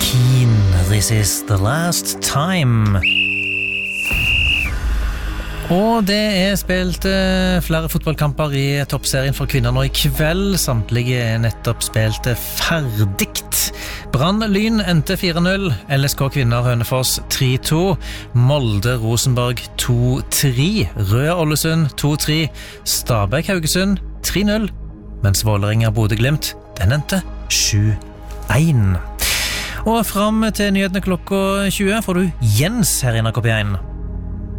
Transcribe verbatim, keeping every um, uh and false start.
Keane, This is the last time. Og det er spilt eh, flere fotballkamper i toppserien for kvinner nå i kveld. Samtlige er nettopp spilt ferdigt. Brann Lyn endte fire null. L S K kvinner Hønefoss tre to. Molde Rosenborg to tre. Rød Ålesund to tre. Stabæk Haugesund tre null. Mens Vålerenga Bodø Glimt, den endte sju én. Og fram til nyhetene klokka tjue får du Jens her i N R K P én.